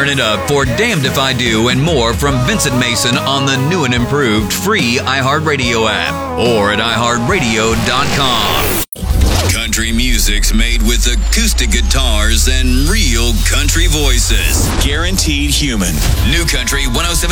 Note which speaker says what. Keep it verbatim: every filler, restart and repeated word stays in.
Speaker 1: Turn it up for Damned If I Do and more from Vincent Mason on the new and improved free iHeartRadio app or at i heart radio dot com. Country music's made with acoustic guitars and real country voices. Guaranteed human. New Country one oh seven